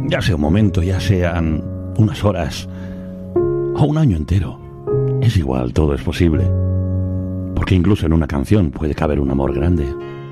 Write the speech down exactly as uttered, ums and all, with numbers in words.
Ya sea un momento, ya sean unas horas o un año entero. Es igual, todo es posible. Porque incluso en una canción puede caber un amor grande.